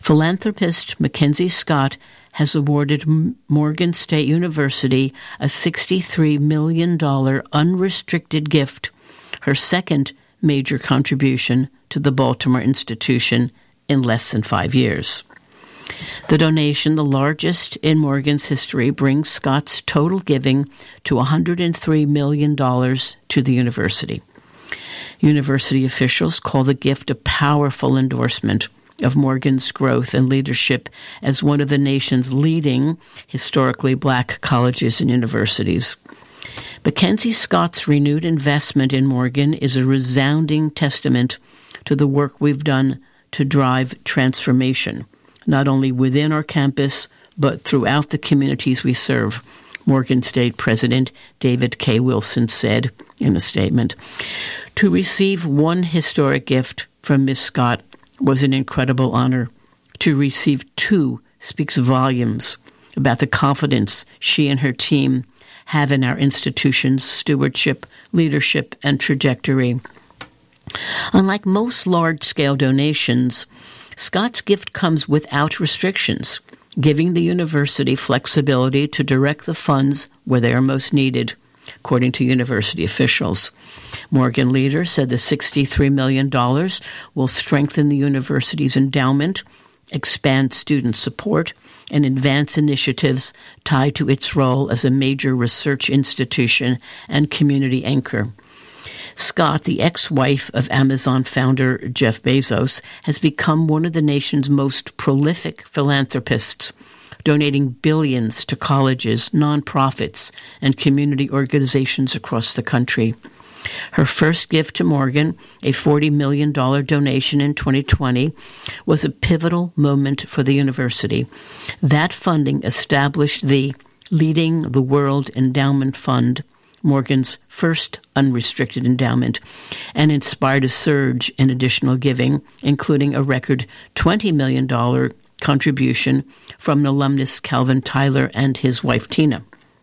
Philanthropist Mackenzie Scott has awarded Morgan State University a $63 million unrestricted gift, her second major contribution to the Baltimore institution in less than 5 years. The donation, the largest in Morgan's history, brings Scott's total giving to $103 million to the university. University officials call the gift a powerful endorsement of Morgan's growth and leadership as one of the nation's leading historically black colleges and universities. Mackenzie Scott's renewed investment in Morgan is a resounding testament to the work we've done to drive transformation, not only within our campus, but throughout the communities we serve, Morgan State President David K. Wilson said in a statement. To receive one historic gift from Ms. Scott was an incredible honor. To receive two speaks volumes about the confidence she and her team have in our institution's stewardship, leadership, and trajectory. Unlike most large-scale donations, Scott's gift comes without restrictions, giving the university flexibility to direct the funds where they are most needed, according to university officials. Morgan leaders said the $63 million will strengthen the university's endowment, expand student support, and advance initiatives tied to its role as a major research institution and community anchor. Scott, the ex-wife of Amazon founder Jeff Bezos, has become one of the nation's most prolific philanthropists, donating billions to colleges, nonprofits, and community organizations across the country. Her first gift to Morgan, a $40 million donation in 2020, was a pivotal moment for the university. That funding established the Leading the World Endowment Fund, Morgan's first unrestricted endowment, and inspired a surge in additional giving, including a record $20 million contribution from an alumnus, Calvin Tyler, and his wife, Tina.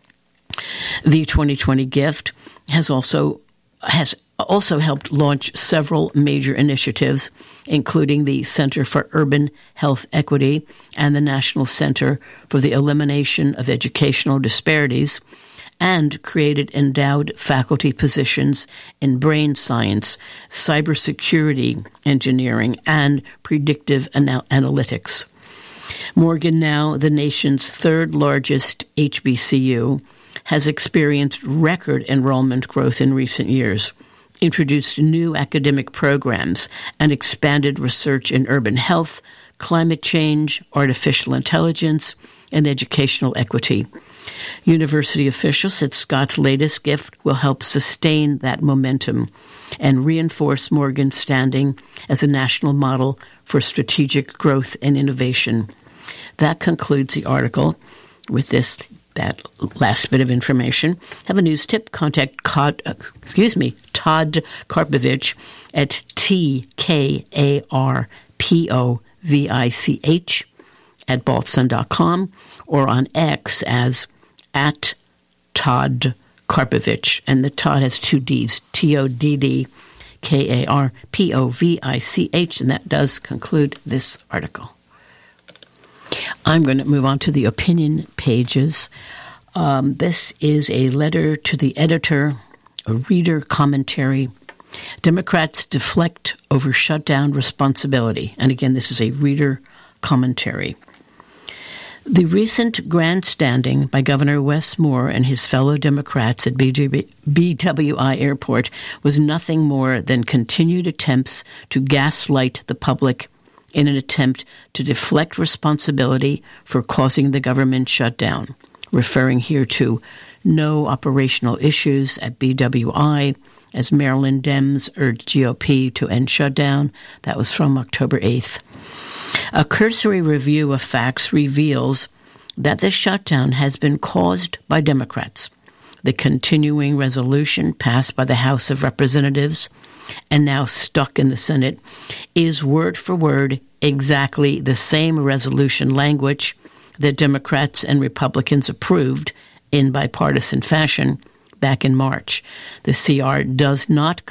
The 2020 gift has also helped launch several major initiatives, including the Center for Urban Health Equity and the National Center for the Elimination of Educational Disparities, and created endowed faculty positions in brain science, cybersecurity engineering, and predictive analytics. Morgan, now the nation's third largest HBCU, has experienced record enrollment growth in recent years, introduced new academic programs, and expanded research in urban health, climate change, artificial intelligence, and educational equity. University officials said Scott's latest gift will help sustain that momentum and reinforce Morgan's standing as a national model for strategic growth and innovation. That concludes the article. With that last bit of information, have a news tip. Contact Todd Karpovich at TKARPOVICH at baltsun.com or on X as at Todd Karpovich. And the Todd has two Ds, TODDKARPOVICH, and that does conclude this article. I'm going to move on to the opinion pages. This is a letter to the editor, a reader commentary. Democrats deflect over shutdown responsibility. And again, this is a reader commentary. The recent grandstanding by Governor Wes Moore and his fellow Democrats at BWI Airport was nothing more than continued attempts to gaslight the public in an attempt to deflect responsibility for causing the government shutdown, referring here to no operational issues at BWI as Maryland Dems urged GOP to end shutdown. That was from October 8th. A cursory review of facts reveals that the shutdown has been caused by Democrats. The continuing resolution passed by the House of Representatives and now stuck in the Senate is word for word exactly the same resolution language that Democrats and Republicans approved in bipartisan fashion back in March. The CR does not cut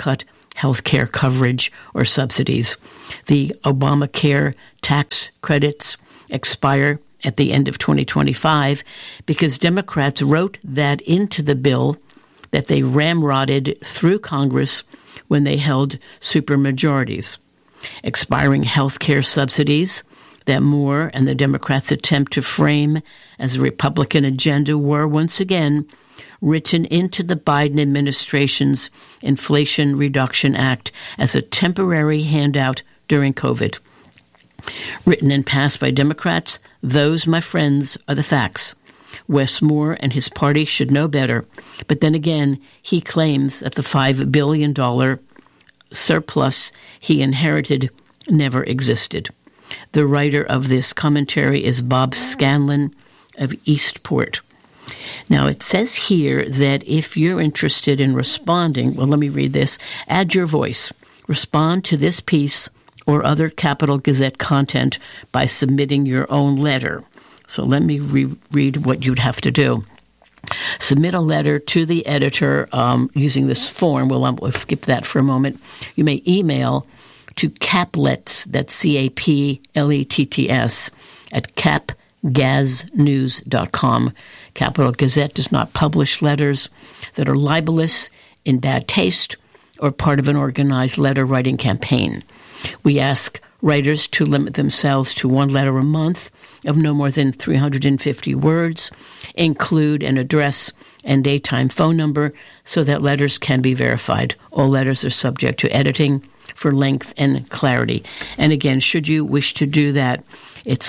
health care coverage or subsidies. The Obamacare tax credits expire at the end of 2025 because Democrats wrote that into the bill that they ramrodded through Congress when they held supermajorities. Expiring health care subsidies that Moore and the Democrats attempt to frame as a Republican agenda were once again written into the Biden administration's Inflation Reduction Act as a temporary handout during COVID. Written and passed by Democrats, those, my friends, are the facts. Wes Moore and his party should know better, but then again, he claims that the $5 billion surplus he inherited never existed. The writer of this commentary is Bob Scanlon of Eastport. Now, it says here that if you're interested in responding, well, let me read this. Add your voice. Respond to this piece or other Capital Gazette content by submitting your own letter. So let me read what you'd have to do. Submit a letter to the editor using this form. Well, let's skip that for a moment. You may email to Capletts, that's CAPLETTS, at capgaznews.com. Capital Gazette does not publish letters that are libelous, in bad taste, or part of an organized letter-writing campaign. We ask writers to limit themselves to one letter a month of no more than 350 words, include an address and daytime phone number so that letters can be verified. All letters are subject to editing for length and clarity. And again, should you wish to do that, it's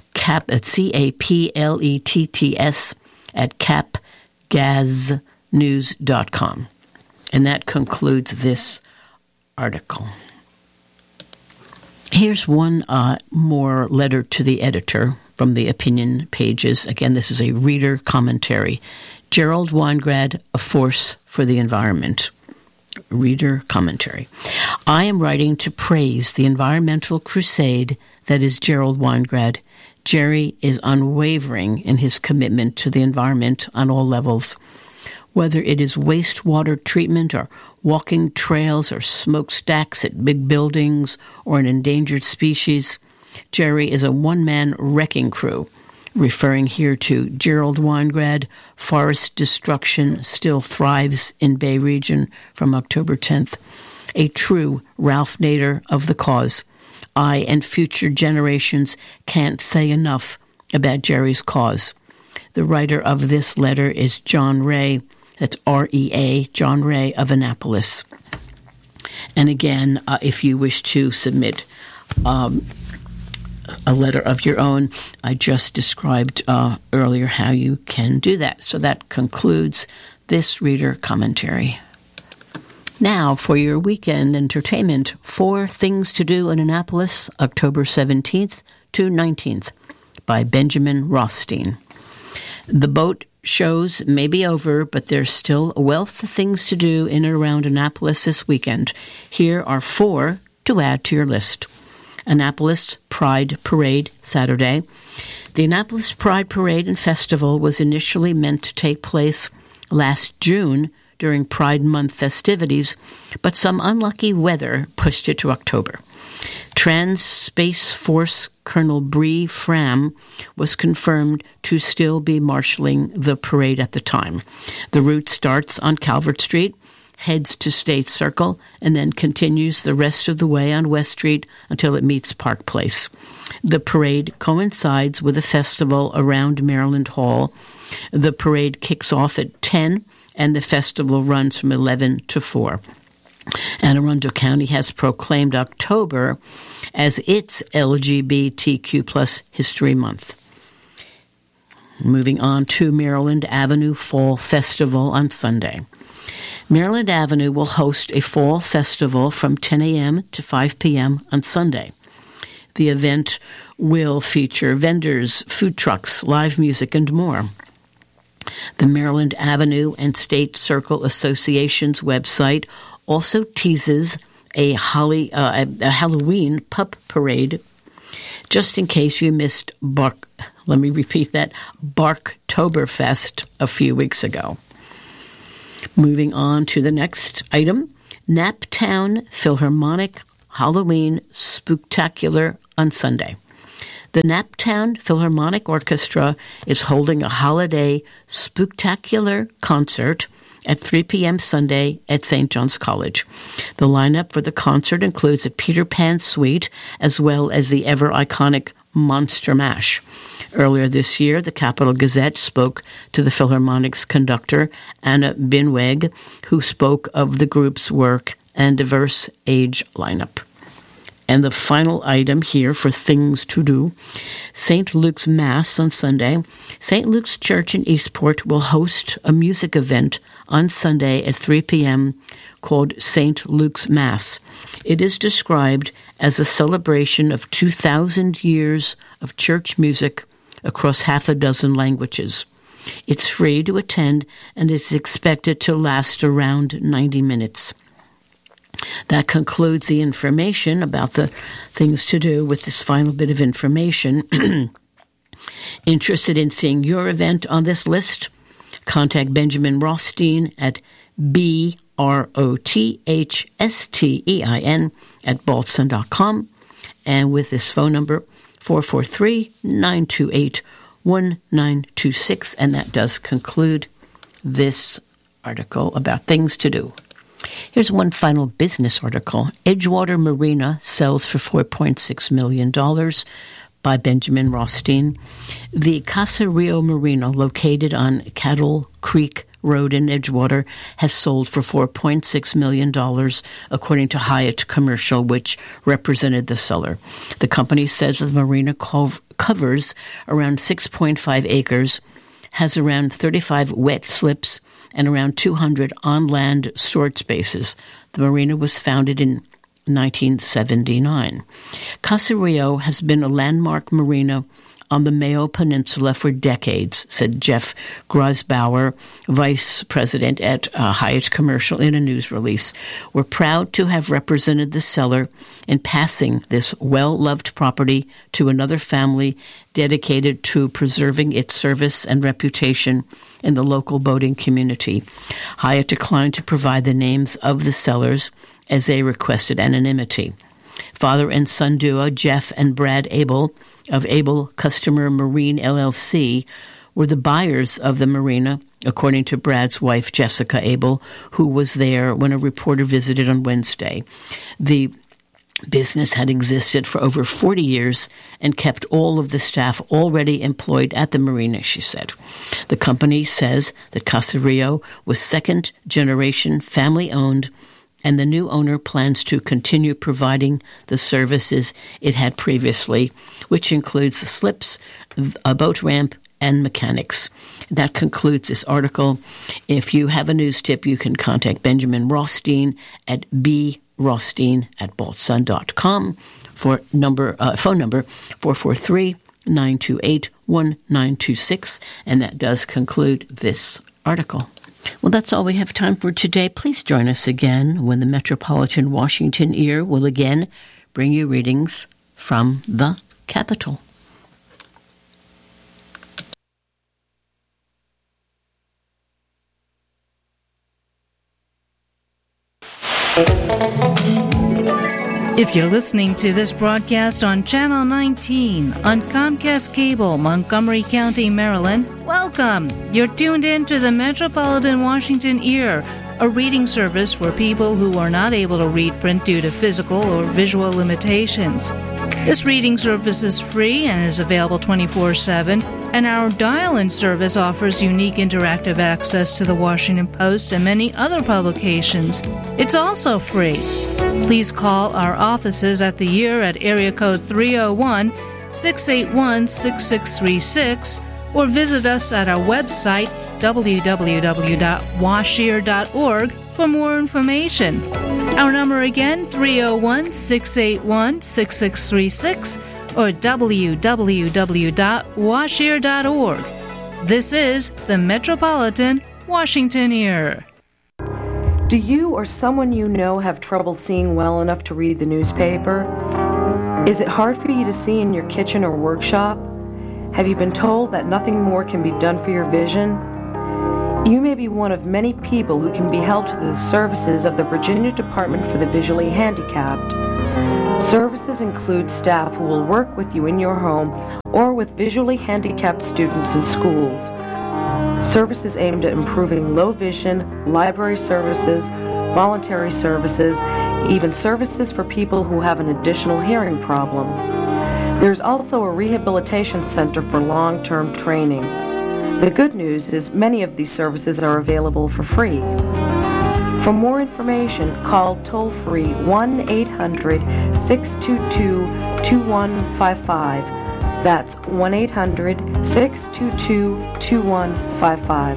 CAPLETTS at capgaznews.com. And that concludes this article. Here's one more letter to the editor from the opinion pages. Again, this is a reader commentary. Gerald Weingrad, A Force for the Environment. Reader commentary. I am writing to praise the environmental crusade that is Gerald Weingrad. Jerry is unwavering in his commitment to the environment on all levels. Whether it is wastewater treatment or walking trails or smokestacks at big buildings or an endangered species, Jerry is a one-man wrecking crew. Referring here to Gerald Weingrad, Forest Destruction Still Thrives in Bay Region from October 10th. A true Ralph Nader of the cause. I and future generations can't say enough about Jerry's cause. The writer of this letter is John Ray. That's REA, John Ray of Annapolis. And again, if you wish to submit a letter of your own, I just described earlier how you can do that. So that concludes this reader commentary. Now for your weekend entertainment, 4 Things to Do in Annapolis, October 17th to 19th, by Benjamin Rothstein. The boat shows may be over, but there's still a wealth of things to do in and around Annapolis this weekend. Here are 4 to add to your list. Annapolis Pride Parade, Saturday. The Annapolis Pride Parade and Festival was initially meant to take place last June during Pride Month festivities, but some unlucky weather pushed it to October. Trans-Space Force Colonel Bree Fram was confirmed to still be marshalling the parade at the time. The route starts on Calvert Street, heads to State Circle, and then continues the rest of the way on West Street until it meets Park Place. The parade coincides with a festival around Maryland Hall. The parade kicks off at 10, and the festival runs from 11 to 4. Anne Arundel County has proclaimed October as its LGBTQ plus History Month. Moving on to Maryland Avenue Fall Festival on Sunday. Maryland Avenue will host a fall festival from 10 a.m. to 5 p.m. on Sunday. The event will feature vendors, food trucks, live music, and more. The Maryland Avenue and State Circle Association's website also teases a Halloween pup parade, just in case you missed Barktoberfest a few weeks ago. Moving on to the next item, Naptown Philharmonic Halloween Spooktacular on Sunday. The Naptown Philharmonic Orchestra is holding a holiday spooktacular concert at 3 p.m. Sunday at St. John's College. The lineup for the concert includes a Peter Pan suite as well as the ever-iconic Monster Mash. Earlier this year, the Capital Gazette spoke to the Philharmonic's conductor, Anna Binweg, who spoke of the group's work and diverse age lineup. And the final item here for things to do, St. Luke's Mass on Sunday. St. Luke's Church in Eastport will host a music event on Sunday at 3 p.m. called St. Luke's Mass. It is described as a celebration of 2,000 years of church music across half a dozen languages. It's free to attend and is expected to last around 90 minutes. That concludes the information about the things to do with this final bit of information. Interested in seeing your event on this list? Contact Benjamin Rothstein at BROTHSTEIN at baltzan.com, and with this phone number 443-928-1926, and that does conclude this article about things to do. Here's one final business article. Edgewater Marina sells for $4.6 million by Benjamin Rothstein. The Casa Rio Marina, located on Cattle Creek Road in Edgewater, has sold for $4.6 million, according to Hyatt Commercial, which represented the seller. The company says the marina covers around 6.5 acres, has around 35 wet slips, and around 200 on-land storage spaces. The marina was founded in 1979. Casa Rio has been a landmark marina on the Mayo Peninsula for decades, said Jeff Grosbauer, vice president at Hyatt Commercial, in a news release. We're proud to have represented the seller in passing this well-loved property to another family dedicated to preserving its service and reputation in the local boating community. Hyatt declined to provide the names of the sellers as they requested anonymity. Father and son duo Jeff and Brad Abel of Abel Customer Marine LLC were the buyers of the marina, according to Brad's wife, Jessica Abel, who was there when a reporter visited on Wednesday. The business had existed for over 40 years and kept all of the staff already employed at the marina, she said. The company says that Casa Rio was second-generation family-owned, and the new owner plans to continue providing the services it had previously, which includes the slips, a boat ramp, and mechanics. That concludes this article. If you have a news tip, you can contact Benjamin Rothstein at brothstein@baltzan.com for phone number 443-928-1926, and that does conclude this article. Well, that's all we have time for today. Please join us again when the Metropolitan Washington Ear will again bring you readings from the Capitol. If you're listening to this broadcast on Channel 19 on Comcast Cable, Montgomery County, Maryland, welcome! You're tuned in to the Metropolitan Washington Ear, a reading service for people who are not able to read print due to physical or visual limitations. This reading service is free and is available 24/7, and our dial-in service offers unique interactive access to the Washington Post and many other publications. It's also free. Please call our offices at the Ear at area code 301-681-6636 or visit us at our website, www.washear.org, for more information. Our number again, 301-681-6636 or www.washear.org. This is the Metropolitan Washington Ear. Do you or someone you know have trouble seeing well enough to read the newspaper? Is it hard for you to see in your kitchen or workshop? Have you been told that nothing more can be done for your vision? You may be one of many people who can be held to the services of the Virginia Department for the Visually Handicapped. Services include staff who will work with you in your home or with visually handicapped students in schools. Services aimed at improving low vision, library services, voluntary services, even services for people who have an additional hearing problem. There's also a rehabilitation center for long-term training. The good news is many of these services are available for free. For more information, call toll-free 1-800-622-2155. That's 1-800-622-2155.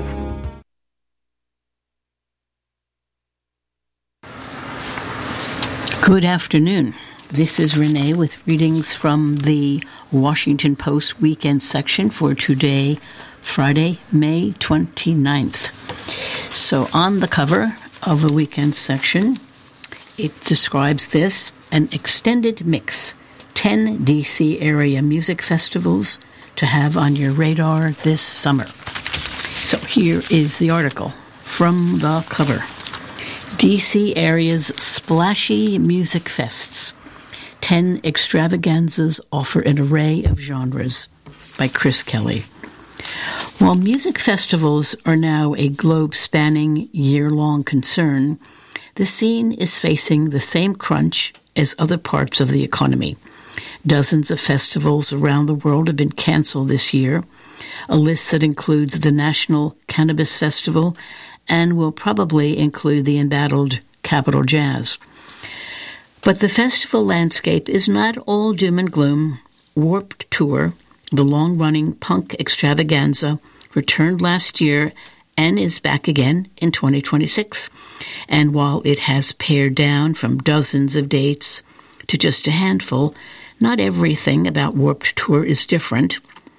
Good afternoon. This is Renee with readings from the Washington Post weekend section for today, Friday, May 29th. So on the cover of the weekend section, it describes this, an extended mix, 10 D.C. area music festivals to have on your radar this summer. So here is the article from the cover. D.C. area's splashy music fests. 10 extravaganzas offer an array of genres, by Chris Kelly. While music festivals are now a globe-spanning, year-long concern, the scene is facing the same crunch as other parts of the economy. Dozens of festivals around the world have been canceled this year, a list that includes the National Cannabis Festival and will probably include the embattled Capitol Jazz. But the festival landscape is not all doom and gloom. Warped Tour, the long-running punk extravaganza, returned last year and is back again in 2026. And while it has pared down from dozens of dates to just a handful, not everything about Warped Tour is different.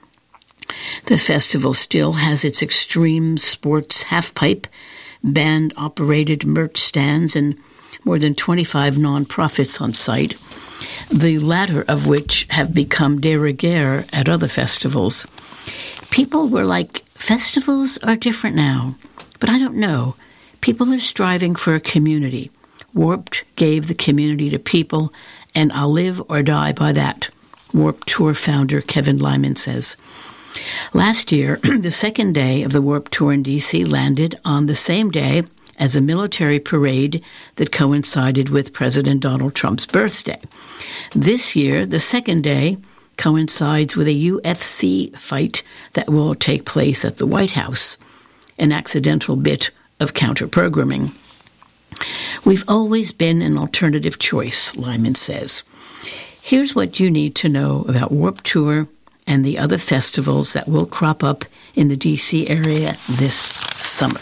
The festival still has its extreme sports halfpipe, band-operated merch stands, and more than 25 nonprofits on site, the latter of which have become de rigueur at other festivals. People were like, festivals are different now, but I don't know. People are striving for a community. Warped gave the community to people, and I'll live or die by that, Warped Tour founder Kevin Lyman says. Last year, the second day of the Warped Tour in D.C. landed on the same day as a military parade that coincided with President Donald Trump's birthday. This year, the second day coincides with a UFC fight that will take place at the White House, an accidental bit of counter-programming. We've always been an alternative choice, Lyman says. Here's what you need to know about Warped Tour and the other festivals that will crop up in the D.C. area this summer.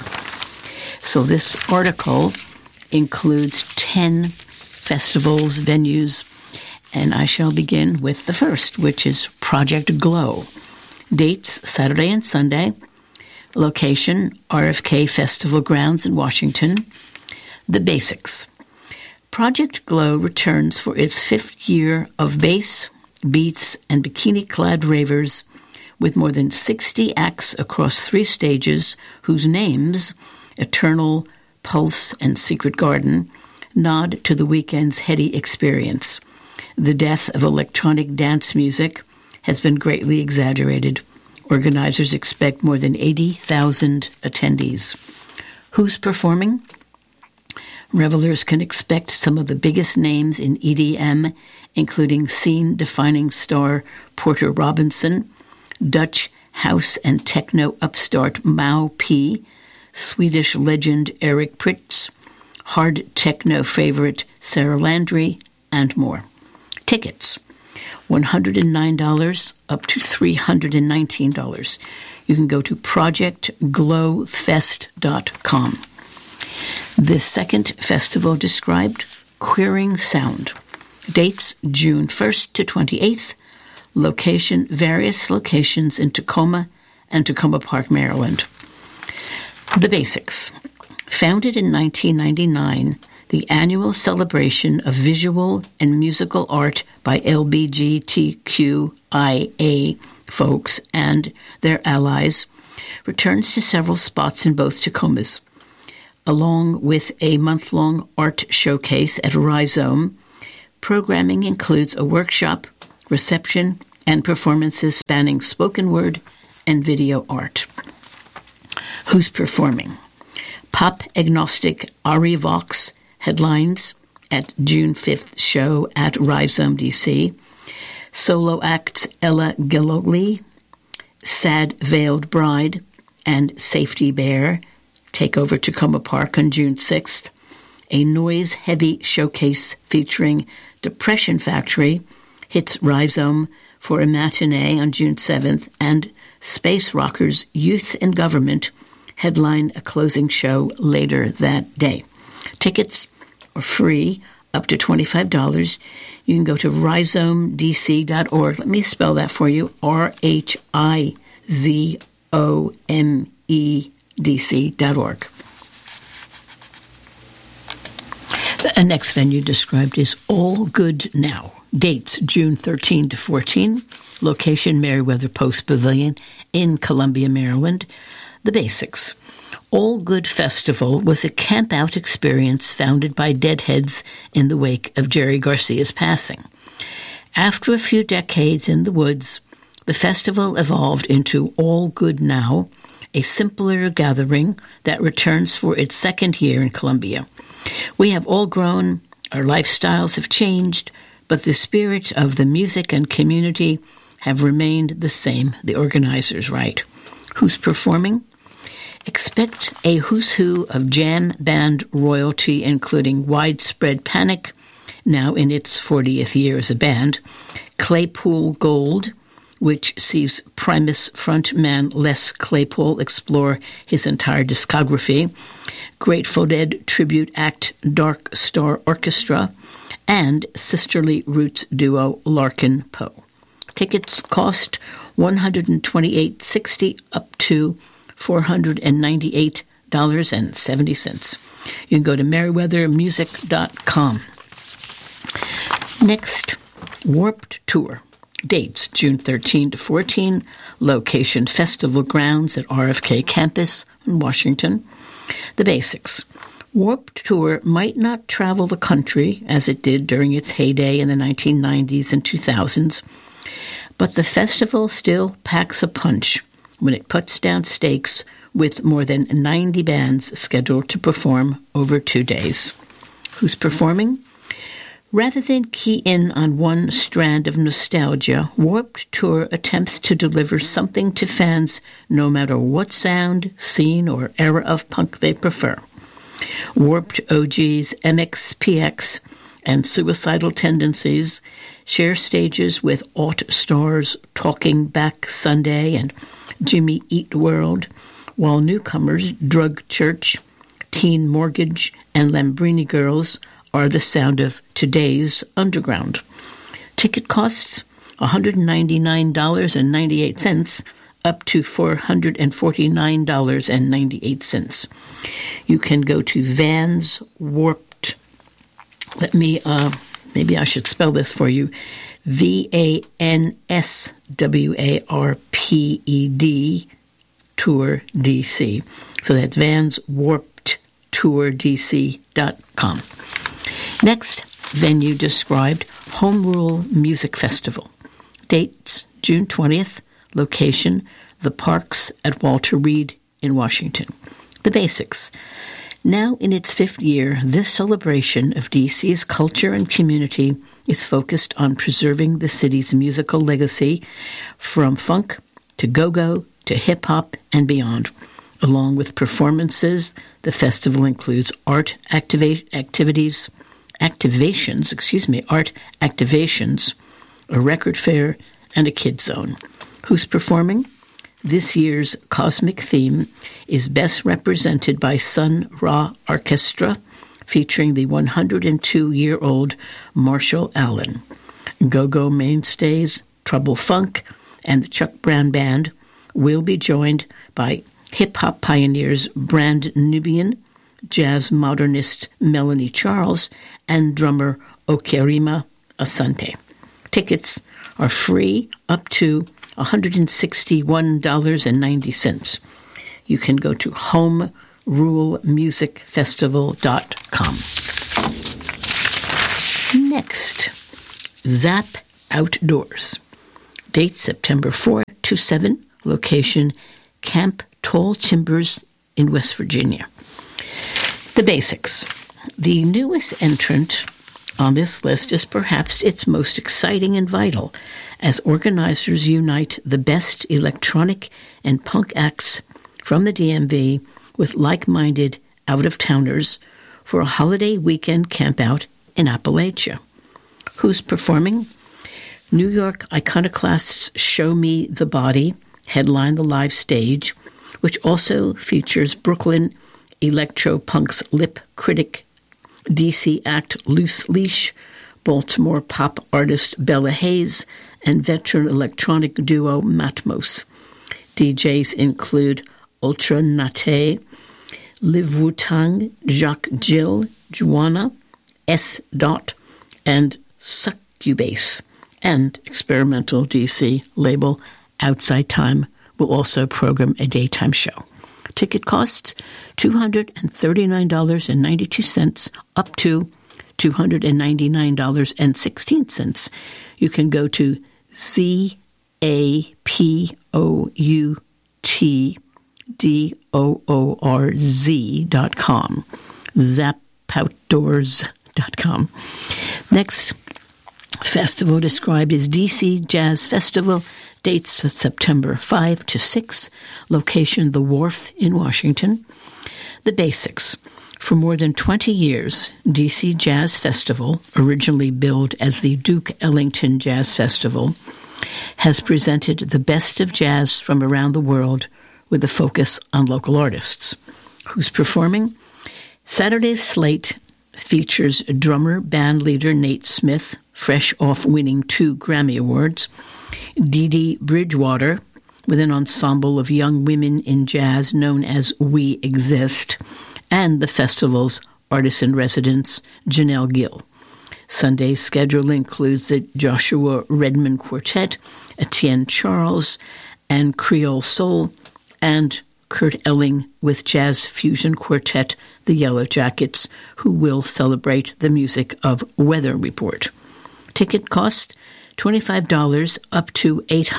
So this article includes 10 festivals, venues, and I shall begin with the first, which is Project Glow. Dates, Saturday and Sunday. Location, RFK Festival Grounds in Washington. The basics. Project Glow returns for its 5th year of bass, beats, and bikini-clad ravers with more than 60 acts across 3 stages whose names, Eternal, Pulse, and Secret Garden, nod to the weekend's heady experience. The death of electronic dance music has been greatly exaggerated. Organizers expect more than 80,000 attendees. Who's performing? Revelers can expect some of the biggest names in EDM, including scene-defining star Porter Robinson, Dutch house and techno upstart Mau P, Swedish legend Eric Prydz, hard techno favorite Sarah Landry, and more. Tickets, $109 up to $319. You can go to projectglowfest.com. The second festival described, Queering Sound. Dates, June 1st to 28th. Location, various locations in Tacoma and Tacoma Park, Maryland. The basics. Founded in 1999, the annual celebration of visual and musical art by LGBTQIA folks and their allies returns to several spots in both Tacomas. Along with a month-long art showcase at Rhizome, programming includes a workshop, reception, and performances spanning spoken word and video art. Who's performing? Pop agnostic Ari Vox headlines at June 5th show at Rhizome, D.C. Solo acts Ella Gilloli, Sad Veiled Bride, and Safety Bear take over Tacoma Park on June 6th. A noise-heavy showcase featuring Depression Factory hits Rhizome for a matinee on June 7th, and Space Rockers Youth in Government headline a closing show later that day. Tickets are free, up to $25. You can go to rhizomedc.org. Let me spell that for you, RHIZOMEDC.org. The next venue described is All Good Now. Dates June 13 to 14. Location Meriwether Post Pavilion in Columbia, Maryland. The basics. All Good Festival was a camp-out experience founded by Deadheads in the wake of Jerry Garcia's passing. After a few decades in the woods, the festival evolved into All Good Now, a simpler gathering that returns for its second year in Columbia. We have all grown, our lifestyles have changed, but the spirit of the music and community have remained the same, the organizers write. Who's performing? Expect a who's who of jam band royalty, including Widespread Panic, now in its 40th year as a band, Claypool Gold, which sees Primus frontman Les Claypool explore his entire discography, Grateful Dead tribute act Dark Star Orchestra, and sisterly roots duo Larkin Poe. Tickets cost $128.60 up to $498.70. You can go to meriwethermusic.com. Next, Warped Tour. Dates June 13 to 14. Location Festival Grounds at RFK Campus in Washington. The basics. Warped Tour might not travel the country as it did during its heyday in the 1990s and 2000s, but the festival still packs a punch when it puts down stakes with more than 90 bands scheduled to perform over 2 days. Who's performing? Rather than key in on one strand of nostalgia, Warped Tour attempts to deliver something to fans no matter what sound, scene, or era of punk they prefer. Warped OGs MXPX and Suicidal Tendencies share stages with Alt Stars Talking Back Sunday and Jimmy Eat World, while newcomers Drug Church, Teen Mortgage, and Lambrini Girls are the sound of today's underground. Ticket costs $199.98 up to $449.98. You can go to Vans Warped. Maybe I should spell this for you. VANSWARPED Tour DC. So that's VansWarpedTourDC.com. Next, venue described, Home Rule Music Festival. Dates, June 20th. Location, The Parks at Walter Reed in Washington. The basics. Now in its 5th year, this celebration of DC's culture and community is focused on preserving the city's musical legacy from funk to go-go to hip-hop and beyond. Along with performances, the festival includes art activations, a record fair, and a kids zone. Who's performing? This year's cosmic theme is best represented by Sun Ra Orchestra, featuring the 102-year-old Marshall Allen. Go-go mainstays Trouble Funk and the Chuck Brown Band will be joined by hip-hop pioneers Brand Nubian, jazz modernist Melanie Charles, and drummer Okerima Asante. Tickets are free up to $161.90. You can go to homerulemusicfestival.com. Next, Zap Outdoors. Date September 4 to 7. Location Camp Tall Timbers in West Virginia. The basics. The newest entrant on this list is perhaps its most exciting and vital, as organizers unite the best electronic and punk acts from the DMV with like-minded out-of-towners for a holiday weekend campout in Appalachia. Who's performing? New York iconoclasts Show Me the Body headline the live stage, which also features Brooklyn electro-punk's Lip Critic, DC act Loose Leash, Baltimore pop artist Bella Hayes, and veteran electronic duo Matmos. DJs include Ultra Nate, Liv Wu-Tang, Jacques Jill, Juana, S. Dot, and Succubase. And experimental DC label Outside Time will also program a daytime show. Ticket costs $239.92 up to $299.16. You can go to zapoutdoors.com, zapoutdoors.com. Next festival described as DC Jazz Festival. Dates September 5 to 6. Location The Wharf in Washington. The basics. For more than 20 years, DC Jazz Festival, originally billed as the Duke Ellington Jazz Festival, has presented the best of jazz from around the world with a focus on local artists. Who's performing? Saturday's slate features drummer band leader Nate Smith, fresh off winning 2 Grammy Awards, Dee Dee Bridgewater, with an ensemble of young women in jazz known as We Exist, and the festival's artist-in-residence, Janelle Gill. Sunday's schedule includes the Joshua Redman Quartet, Etienne Charles, and Creole Soul, and Kurt Elling with jazz fusion quartet, the Yellow Jackets, who will celebrate the music of Weather Report. Ticket cost $25 up to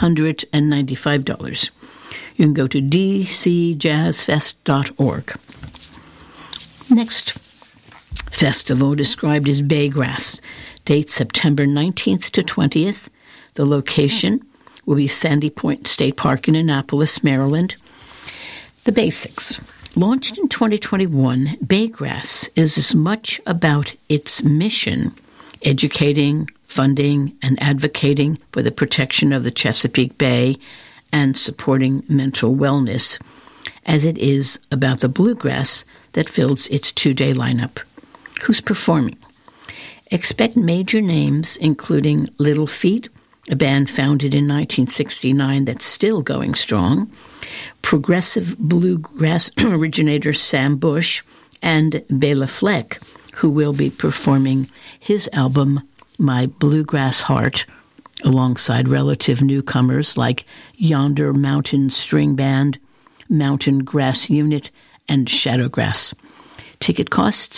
$895. You can go to dcjazzfest.org. Next festival described as Baygrass. Date September 19th to 20th. The location will be Sandy Point State Park in Annapolis, Maryland. The basics. Launched in 2021, Baygrass is as much about its mission, educating, funding, and advocating for the protection of the Chesapeake Bay and supporting mental wellness, as it is about the bluegrass that fills its 2-day lineup. Who's performing? Expect major names, including Little Feat, a band founded in 1969 that's still going strong, progressive bluegrass originator Sam Bush, and Bela Fleck, who will be performing his album My Bluegrass Heart, alongside relative newcomers like Yonder Mountain String Band, Mountain Grass Unit, and Shadowgrass. Ticket costs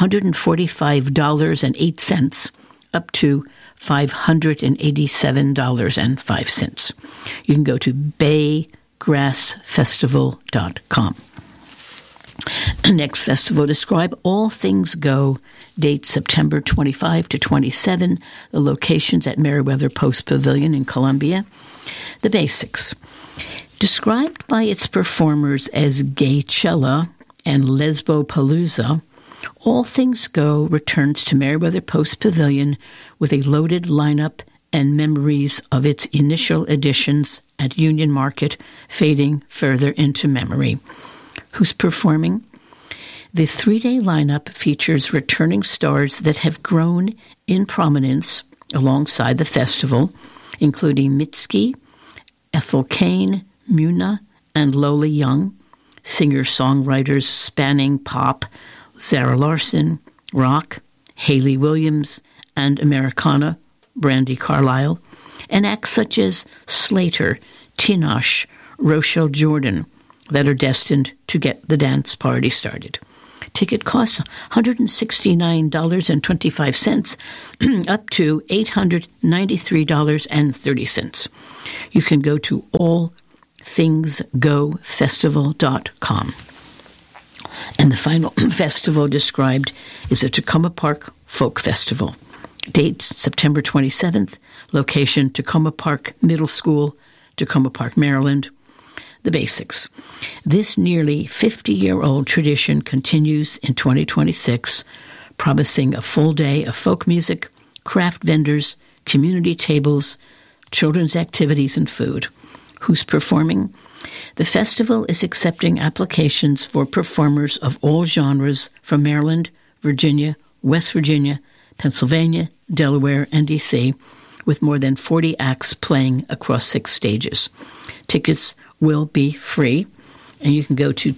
$145.08 up to $587.05. You can go to baygrassfestival.com. Next festival describe All Things Go. Date September 25 to 27. The locations at Meriwether Post Pavilion in Columbia. The basics. Described by its performers as Gaychella and Lesbopalooza, All Things Go returns to Meriwether Post Pavilion with a loaded lineup and memories of its initial editions at Union Market fading further into memory. Who's performing? The 3-day lineup features returning stars that have grown in prominence alongside the festival, including Mitski, Ethel Cain, Muna, and Lola Young, singer-songwriters spanning pop, Zara Larson, rock, Hayley Williams, and Americana, Brandi Carlile, and acts such as Slater, Tinashe, Rochelle Jordan that are destined to get the dance party started. Ticket costs $169.25 up to $893.30. You can go to allthingsgofestival.com. And the final festival described is the Takoma Park Folk Festival. Dates, September 27th. Location, Takoma Park Middle School, Takoma Park, Maryland. The basics. This nearly 50-year-old tradition continues in 2026, promising a full day of folk music, craft vendors, community tables, children's activities, and food. Who's performing? The festival is accepting applications for performers of all genres from Maryland, Virginia, West Virginia, Pennsylvania, Delaware, and D.C., with more than 40 acts playing across 6 stages. Tickets will be free, and you can go to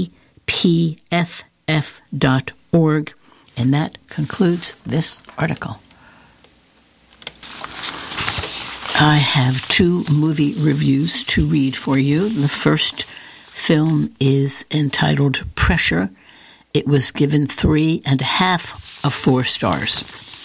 tpff.org, and that concludes this article. I have 2 movie reviews to read for you. The first film is entitled Pressure. It was given 3.5 of 4 stars.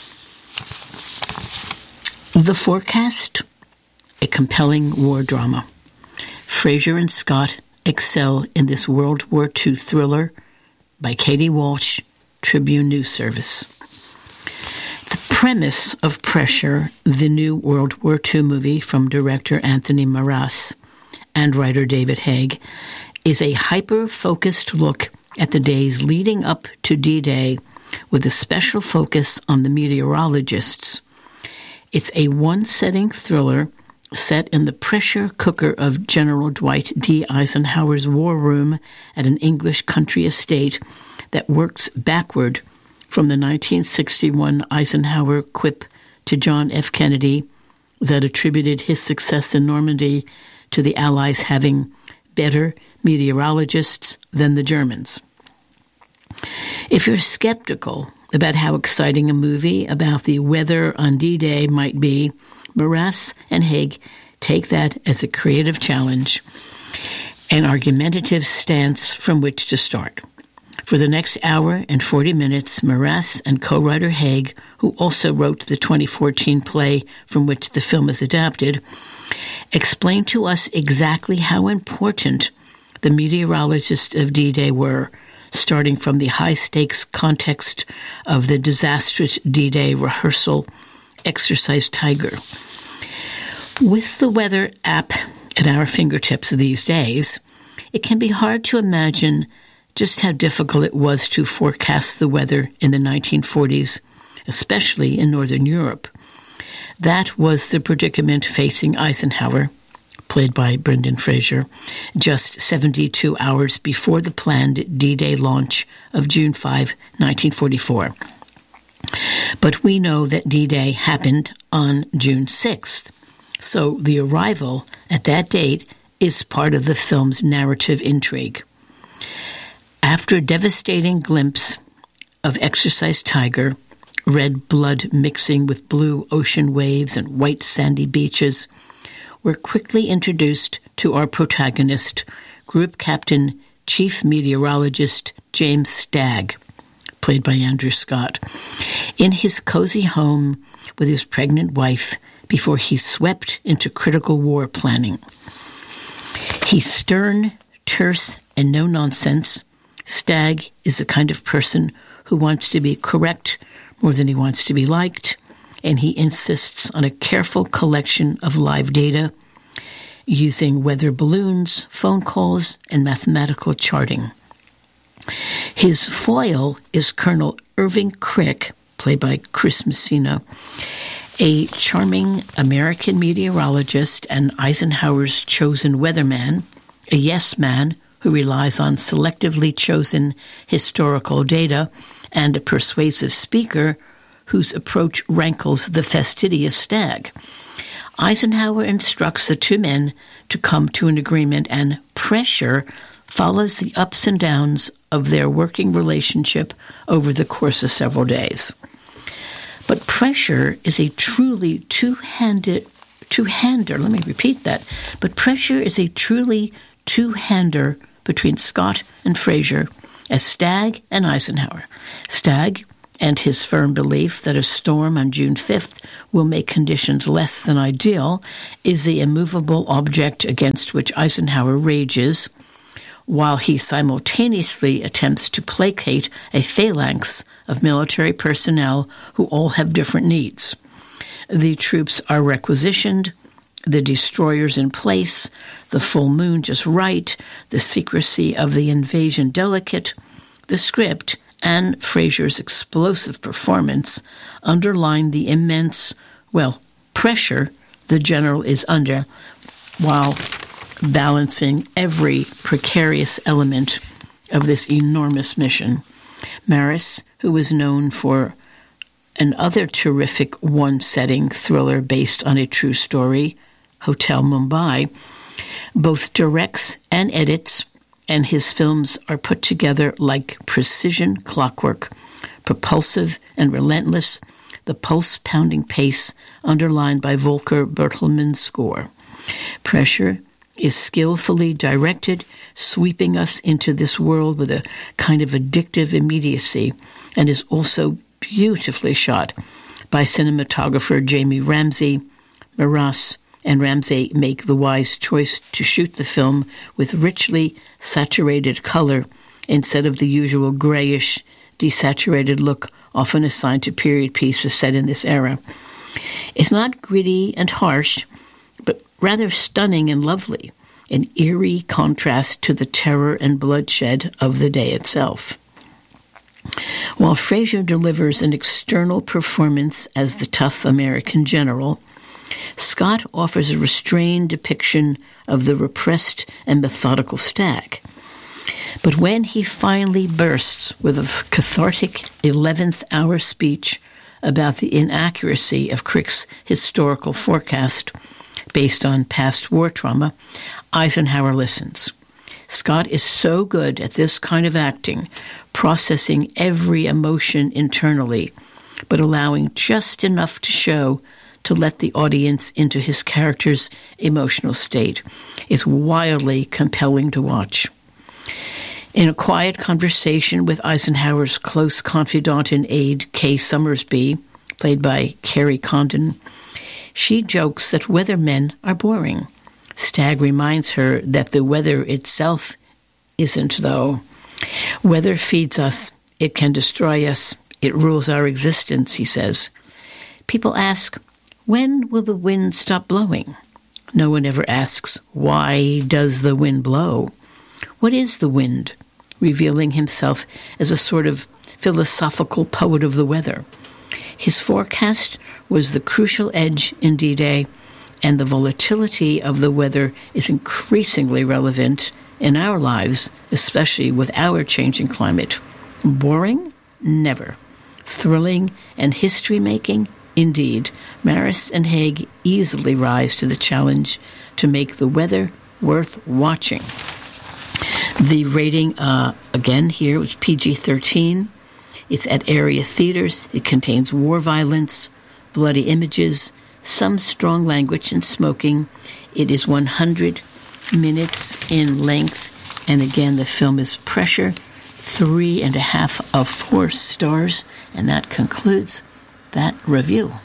The Forecast, a compelling war drama. Fraser and Scott excel in this World War II thriller by Katie Walsh, Tribune News Service. The premise of Pressure, the new World War II movie from director Anthony Maras and writer David Haig, is a hyper-focused look at the days leading up to D-Day with a special focus on the meteorologists. It's a one-setting thriller set in the pressure cooker of General Dwight D. Eisenhower's war room at an English country estate that works backward from the 1961 Eisenhower quip to John F. Kennedy that attributed his success in Normandy to the Allies having better meteorologists than the Germans. If you're skeptical about how exciting a movie about the weather on D-Day might be, Maras and Haig take that as a creative challenge, an argumentative stance from which to start. For the next hour and 40 minutes, Maras and co-writer Haig, who also wrote the 2014 play from which the film is adapted, explain to us exactly how important the meteorologists of D-Day were, starting from the high-stakes context of the disastrous D-Day rehearsal, Exercise Tiger. With the weather app at our fingertips these days, it can be hard to imagine just how difficult it was to forecast the weather in the 1940s, especially in Northern Europe. That was the predicament facing Eisenhower, played by Brendan Fraser, just 72 hours before the planned D-Day launch of June 5, 1944. But we know that D-Day happened on June 6th, so the arrival at that date is part of the film's narrative intrigue. After a devastating glimpse of Exercise Tiger, red blood mixing with blue ocean waves and white sandy beaches, we're quickly introduced to our protagonist, Group Captain Chief Meteorologist James Stagg, played by Andrew Scott, in his cozy home with his pregnant wife before he's swept into critical war planning. He's stern, terse, and no-nonsense. Stagg is the kind of person who wants to be correct more than he wants to be liked, and he insists on a careful collection of live data using weather balloons, phone calls, and mathematical charting. His foil is Colonel Irving Crick, played by Chris Messina, a charming American meteorologist and Eisenhower's chosen weatherman, a yes man who relies on selectively chosen historical data, and a persuasive speaker whose approach rankles the fastidious Stagg. Eisenhower instructs the two men to come to an agreement, and Pressure follows the ups and downs of their working relationship over the course of several days. But Pressure is a truly two-headed two-hander. Let me repeat that. But Pressure is a truly two-hander between Scott and Fraser as Stagg and Eisenhower. Stagg and his firm belief that a storm on June 5th will make conditions less than ideal is the immovable object against which Eisenhower rages, while he simultaneously attempts to placate a phalanx of military personnel who all have different needs. The troops are requisitioned, the destroyers in place, the full moon just right, the secrecy of the invasion delicate. The script and Fraser's explosive performance underline the immense, pressure the general is under, while balancing every precarious element of this enormous mission. Maris, who is known for another terrific one-setting thriller based on a true story, Hotel Mumbai, both directs and edits, and his films are put together like precision clockwork, propulsive and relentless, the pulse-pounding pace underlined by Volker Bertelmann's score. Pressure is skillfully directed, sweeping us into this world with a kind of addictive immediacy, and is also beautifully shot by cinematographer Jamie Ramsey. Maras and Ramsey make the wise choice to shoot the film with richly saturated color instead of the usual grayish, desaturated look often assigned to period pieces set in this era. It's not gritty and harsh, but rather stunning and lovely, an eerie contrast to the terror and bloodshed of the day itself. While Fraser delivers an external performance as the tough American general, Scott offers a restrained depiction of the repressed and methodical Stagg. But when he finally bursts with a cathartic 11th-hour speech about the inaccuracy of Crick's historical forecast based on past war trauma, Eisenhower listens. Scott is so good at this kind of acting, processing every emotion internally, but allowing just enough to show to let the audience into his character's emotional state. It's wildly compelling to watch. In a quiet conversation with Eisenhower's close confidant and aide, Kay Summersby, played by Carrie Condon, she jokes that weathermen are boring. Stagg reminds her that the weather itself isn't, though. Weather feeds us. It can destroy us. It rules our existence, he says. People ask, when will the wind stop blowing? No one ever asks, why does the wind blow? What is the wind? Revealing himself as a sort of philosophical poet of the weather. His forecast was the crucial edge in D-Day, and the volatility of the weather is increasingly relevant in our lives, especially with our changing climate. Boring? Never. Thrilling and history-making? Indeed. Maris and Haig easily rise to the challenge to make the weather worth watching. The rating, again here, was PG-13. It's at area theaters. It contains war violence, bloody images, some strong language and smoking. It is 100 minutes in length. And again, the film is Pressure, 3.5 of 4 stars. And that concludes that review.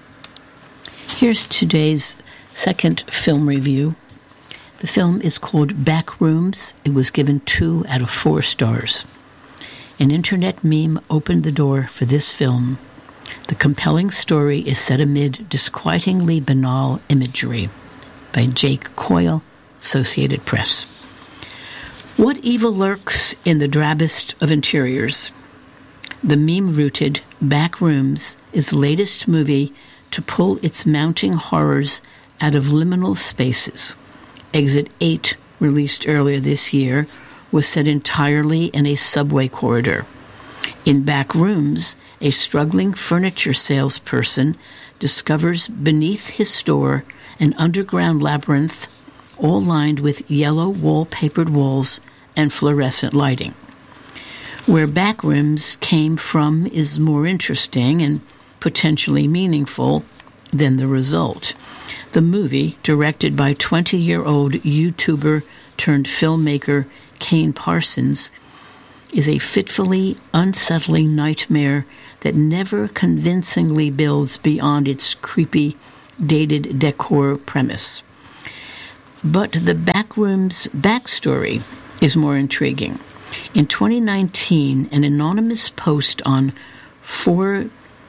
Here's today's second film review. The film is called Back Rooms. It was given 2 out of 4 stars. An internet meme opened the door for this film. The compelling story is set amid disquietingly banal imagery. By Jake Coyle, Associated Press. What evil lurks in the drabbest of interiors? The meme-rooted Back Rooms is the latest movie to pull its mounting horrors out of liminal spaces. Exit 8, released earlier this year, was set entirely in a subway corridor. In Back Rooms, a struggling furniture salesperson discovers beneath his store an underground labyrinth, all lined with yellow wallpapered walls and fluorescent lighting. Where Back Rooms came from is more interesting and potentially meaningful than the result. The movie, directed by 20-year-old YouTuber turned filmmaker Kane Parsons, is a fitfully unsettling nightmare that never convincingly builds beyond its creepy, dated decor premise. But the Backroom's backstory is more intriguing. In 2019, an anonymous post on 4chan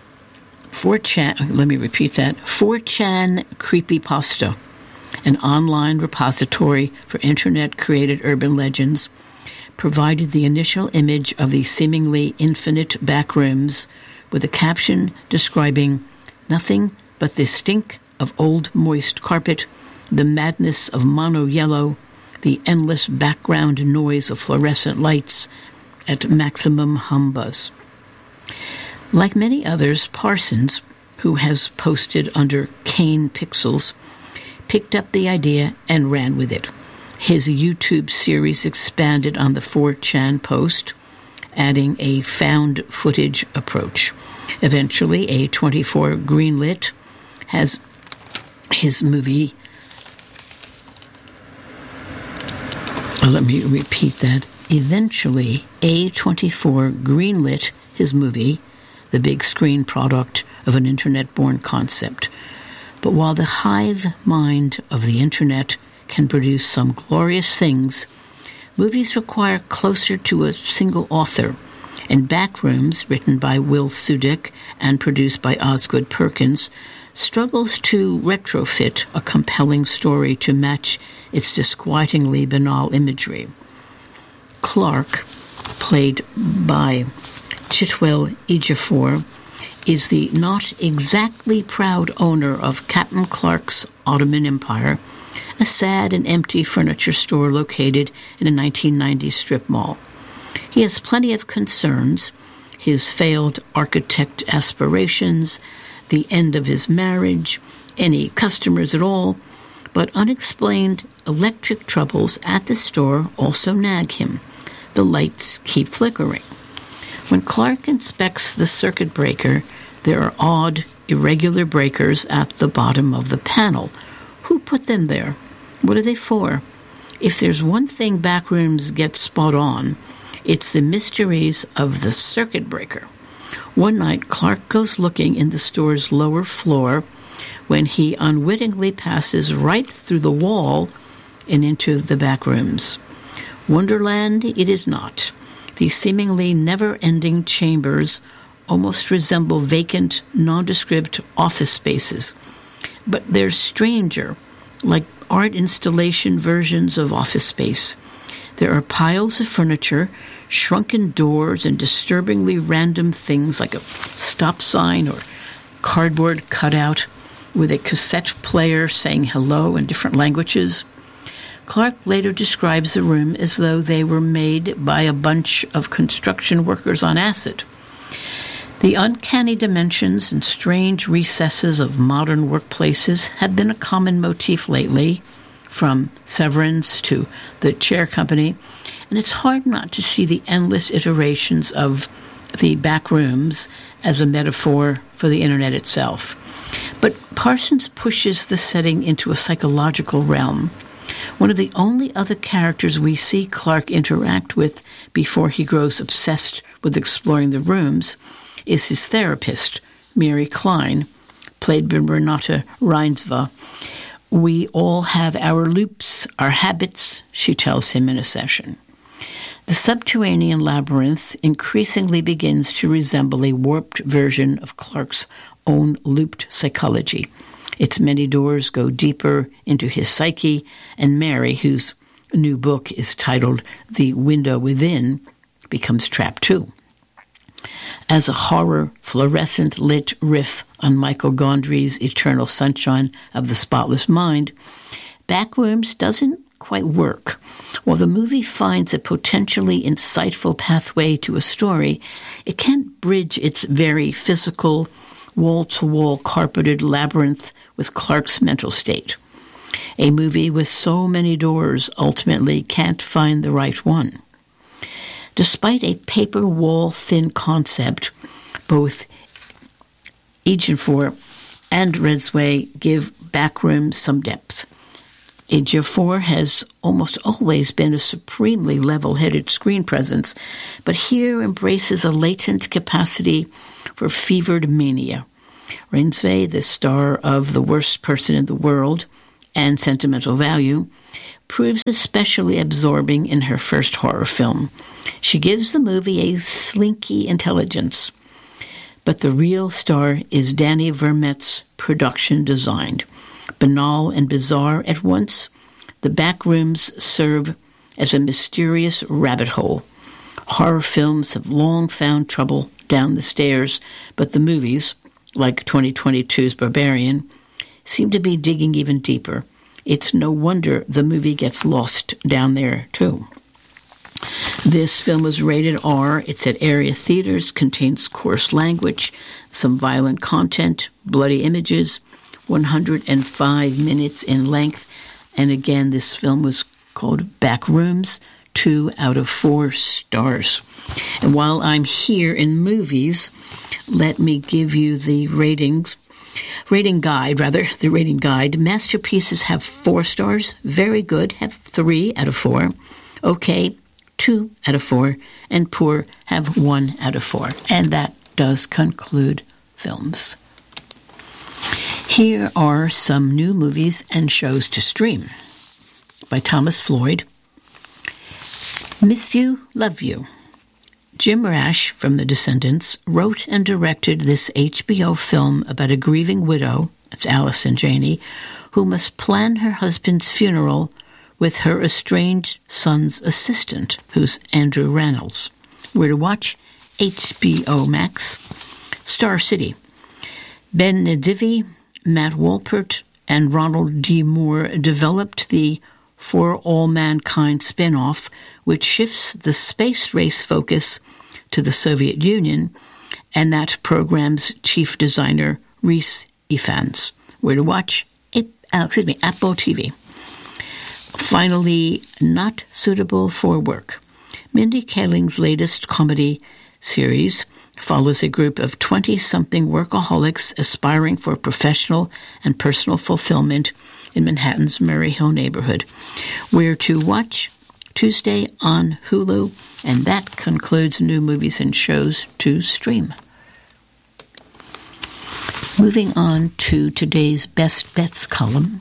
Creepypasta, an online repository for internet-created urban legends, provided the initial image of the seemingly infinite backrooms with a caption describing nothing but the stink of old moist carpet, the madness of mono yellow, the endless background noise of fluorescent lights at maximum hum buzz. Like many others, Parsons, who has posted under Kane Pixels, picked up the idea and ran with it. His YouTube series expanded on the 4chan post, adding a found footage approach. Eventually, A24 greenlit has his movie. Let me repeat that. Eventually, A24 greenlit his movie, the big screen product of an internet-born concept. But while the hive mind of the internet can produce some glorious things, movies require closer to a single author, and Backrooms, written by Will Sudick and produced by Osgood Perkins, struggles to retrofit a compelling story to match its disquietingly banal imagery. Clark, played by Chitwell Ejiofor, is the not exactly proud owner of Captain Clark's Ottoman Empire, a sad and empty furniture store located in a 1990s strip mall. He has plenty of concerns: his failed architect aspirations, the end of his marriage, any customers at all, but unexplained electric troubles at the store also nag him. The lights keep flickering. When Clark inspects the circuit breaker, there are odd, irregular breakers at the bottom of the panel. Who put them there? What are they for? If there's one thing Backrooms gets spot on, it's the mysteries of the circuit breaker. One night, Clark goes looking in the store's lower floor when he unwittingly passes right through the wall and into the back rooms. Wonderland it is not. These seemingly never-ending chambers almost resemble vacant, nondescript office spaces. But they're stranger, like art installation versions of Office Space. There are piles of furniture, shrunken doors, and disturbingly random things like a stop sign or cardboard cutout with a cassette player saying hello in different languages. Clark later describes the room as though they were made by a bunch of construction workers on acid. The uncanny dimensions and strange recesses of modern workplaces have been a common motif lately, from Severance to The Chair Company, and it's hard not to see the endless iterations of the back rooms as a metaphor for the internet itself. But Parsons pushes the setting into a psychological realm. One of the only other characters we see Clark interact with before he grows obsessed with exploring the rooms is his therapist, Mary Klein, played by Renata Reinsva. We all have our loops, our habits, she tells him in a session. The subterranean labyrinth increasingly begins to resemble a warped version of Clark's own looped psychology. Its many doors go deeper into his psyche, and Mary, whose new book is titled The Window Within, becomes trapped too. As a horror, fluorescent-lit riff on Michael Gondry's Eternal Sunshine of the Spotless Mind, Backrooms doesn't quite work. While the movie finds a potentially insightful pathway to a story, it can't bridge its very physical, wall-to-wall carpeted labyrinth with Clark's mental state. A movie with so many doors ultimately can't find the right one. Despite a paper wall-thin concept, both Ejiofor and Reinsva give backrooms some depth. Ejiofor has almost always been a supremely level-headed screen presence, but here embraces a latent capacity for fevered mania. Rainsve, the star of The Worst Person in the World and Sentimental Value, proves especially absorbing in her first horror film. She gives the movie a slinky intelligence, but the real star is Danny Vermette's production design. Banal and bizarre at once, the backrooms serve as a mysterious rabbit hole. Horror films have long found trouble down the stairs, but the movies, like 2022's Barbarian, seem to be digging even deeper. It's no wonder the movie gets lost down there, too. This film was rated R. It's at area theaters, contains coarse language, some violent content, bloody images, 105 minutes in length. And again, this film was called Backrooms, 2 out of 4 stars. And while I'm here in movies, let me give you the rating guide. Masterpieces have 4 stars. Very good, have 3 out of 4. Okay, 2 out of 4. And poor have 1 out of 4. And that does conclude films. Here are some new movies and shows to stream. By Thomas Floyd. Miss You, Love You. Jim Rash from The Descendants wrote and directed this HBO film about a grieving widow, it's Allison Janney, who must plan her husband's funeral with her estranged son's assistant, who's Andrew Rannells. Where to watch? HBO Max. Star City. Ben Nadivi, Matt Wolpert, and Ronald D. Moore developed the For All Mankind spin-off, which shifts the space race focus to the Soviet Union, and that program's chief designer, Rhys Ifans. Where to watch? Apple TV. Finally, Not Suitable for Work. Mindy Kaling's latest comedy series follows a group of 20-something workaholics aspiring for professional and personal fulfillment in Manhattan's Murray Hill neighborhood. Where to watch? Tuesday on Hulu, and that concludes new movies and shows to stream. Moving on to today's Best Bets column.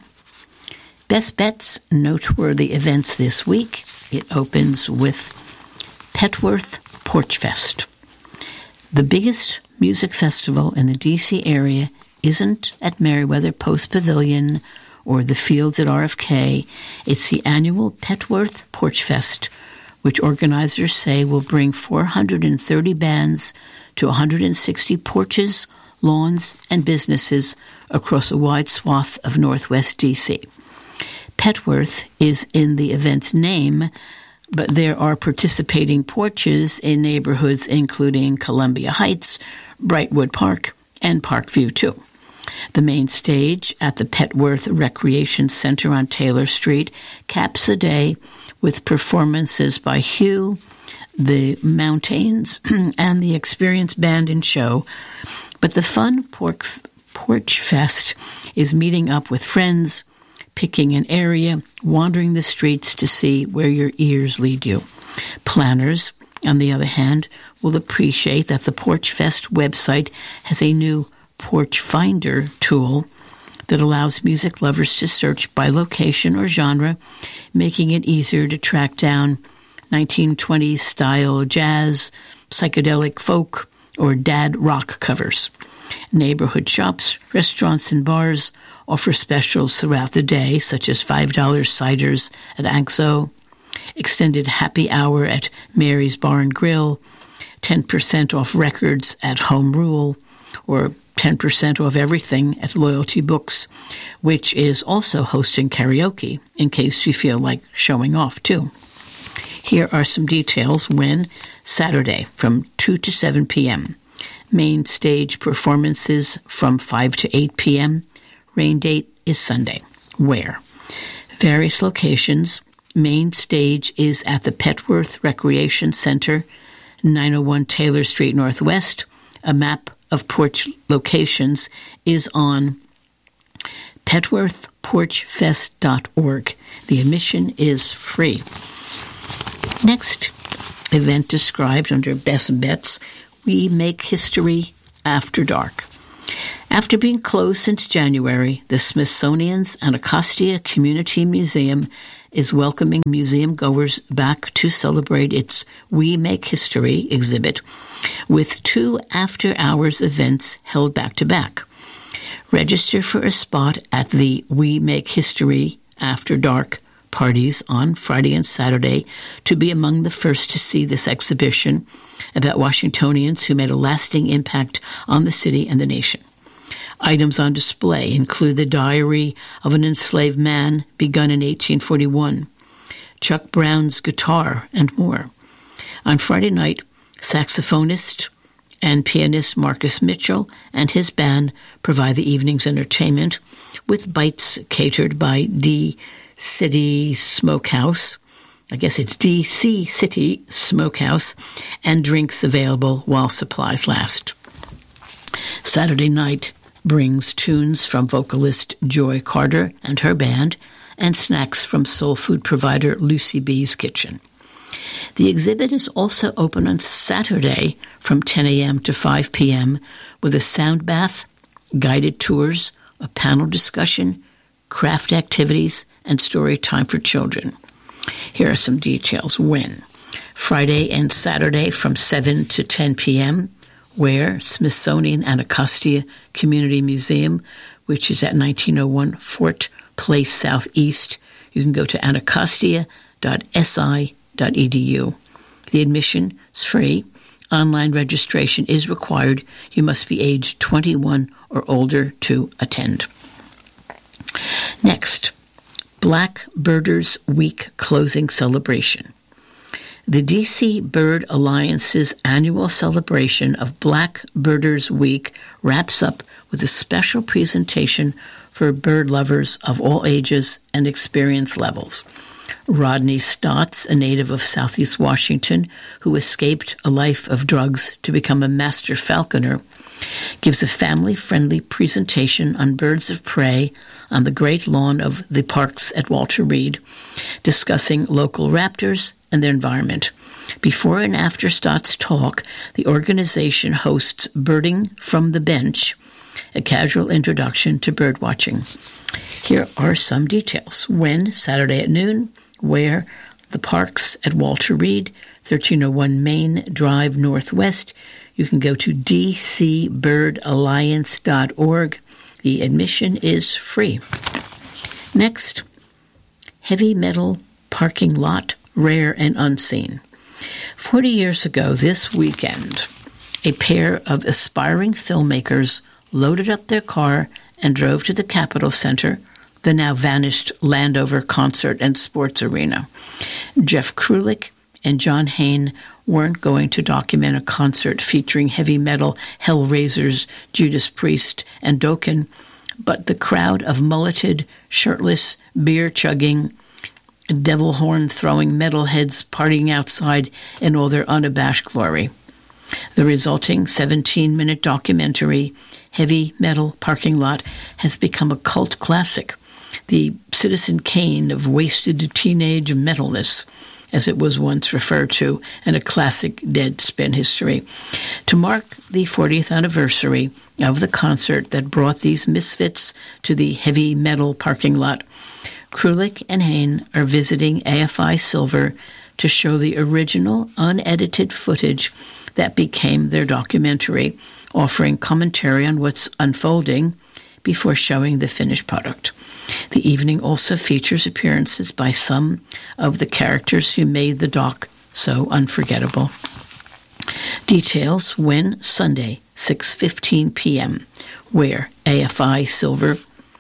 Best Bets, noteworthy events this week. It opens with Petworth Porch Fest. The biggest music festival in the D.C. area isn't at Merriweather Post Pavilion or the Fields at RFK. It's the annual Petworth Porch Fest, which organizers say will bring 430 bands to 160 porches, lawns, and businesses across a wide swath of Northwest D.C. Petworth is in the event's name, but there are participating porches in neighborhoods including Columbia Heights, Brightwood Park, and Parkview, too. The main stage at the Petworth Recreation Center on Taylor Street caps the day with performances by Hugh, the Mountains, and the Experience Band and Show. But the fun Porch Fest is meeting up with friends, picking an area, wandering the streets to see where your ears lead you. Planners, on the other hand, will appreciate that the Porch Fest website has a new Porch Finder tool that allows music lovers to search by location or genre, making it easier to track down 1920s style jazz, psychedelic folk, or dad rock covers. Neighborhood shops, restaurants, and bars offer specials throughout the day, such as $5 ciders at Axo, extended happy hour at Mary's Bar and Grill, 10% off records at Home Rule, or 10% off everything at Loyalty Books, which is also hosting karaoke, in case you feel like showing off, too. Here are some details when Saturday from 2 to 7 p.m. Main stage performances from 5 to 8 p.m. Rain date is Sunday. Where? Various locations. Main stage is at the Petworth Recreation Center, 901 Taylor Street Northwest. A map of porch locations is on PetworthPorchFest.org. The admission is free. Next event described under Best Bets, We Make History After Dark. After being closed since January, the Smithsonian's Anacostia Community Museum is welcoming museum goers back to celebrate its We Make History exhibit with 2 after-hours events held back-to-back. Register for a spot at the We Make History After Dark parties on Friday and Saturday to be among the first to see this exhibition about Washingtonians who made a lasting impact on the city and the nation. Items on display include the Diary of an Enslaved Man, begun in 1841, Chuck Brown's guitar, and more. On Friday night, saxophonist and pianist Marcus Mitchell and his band provide the evening's entertainment with bites catered by D City Smokehouse. I guess it's DC City Smokehouse, and drinks available while supplies last. Saturday night brings tunes from vocalist Joy Carter and her band, and snacks from soul food provider Lucy B's Kitchen. The exhibit is also open on Saturday from 10 a.m. to 5 p.m. with a sound bath, guided tours, a panel discussion, craft activities, and story time for children. Here are some details. When? Friday and Saturday from 7 to 10 p.m., where Smithsonian Anacostia Community Museum, which is at 1901 Fort Place Southeast. You can go to anacostia.si.edu. The admission is free. Online registration is required. You must be aged 21 or older to attend. Next, Black Birders Week closing celebration. The D.C. Bird Alliance's annual celebration of Black Birders Week wraps up with a special presentation for bird lovers of all ages and experience levels. Rodney Stotts, a native of Southeast Washington who escaped a life of drugs to become a master falconer, gives a family-friendly presentation on birds of prey on the great lawn of the parks at Walter Reed, discussing local raptors and their environment. Before and after Stott's talk, the organization hosts Birding from the Bench, a casual introduction to birdwatching. Here are some details. When? Saturday at noon. Where? The parks at Walter Reed, 1301 Main Drive Northwest. You can go to dcbirdalliance.org. The admission is free. Next, Heavy Metal Parking Lot, Rare and Unseen. 40 years ago this weekend, a pair of aspiring filmmakers loaded up their car and drove to the Capitol Center, the now vanished Landover Concert and Sports Arena. Jeff Krulik and John Hain weren't going to document a concert featuring heavy metal hellraisers Judas Priest and Dokken, but the crowd of mulleted, shirtless, beer-chugging, devil horn-throwing metalheads partying outside in all their unabashed glory. The resulting 17-minute documentary, Heavy Metal Parking Lot, has become a cult classic, the Citizen Kane of wasted teenage metalness, as it was once referred to, and a classic Deadspin history. To mark the 40th anniversary of the concert that brought these misfits to the Heavy Metal Parking Lot, Krulik and Hain are visiting AFI Silver to show the original, unedited footage that became their documentary, offering commentary on what's unfolding before showing the finished product. The evening also features appearances by some of the characters who made the doc so unforgettable. Details: when? Sunday, 6:15 p.m. Where? AFI Silver,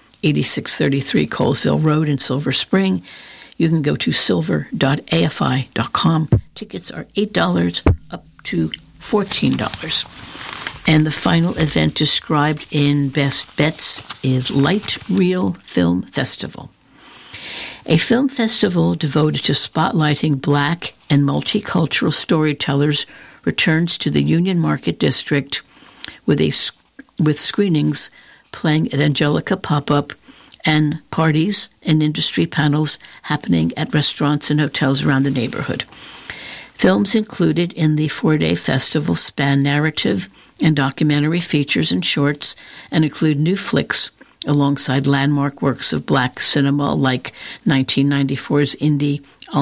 8633 Colesville Road in Silver Spring. You can go to silver.afi.com. Tickets are $8 up to $14. And the final event described in Best Bets is Light Reel Film Festival. A film festival devoted to spotlighting Black and multicultural storytellers returns to the Union Market District with screenings playing at Angelica Pop-Up and parties and industry panels happening at restaurants and hotels around the neighborhood. Films included in the 4-day festival span narrative and documentary features and shorts and include new flicks alongside landmark works of black cinema like 1994's indie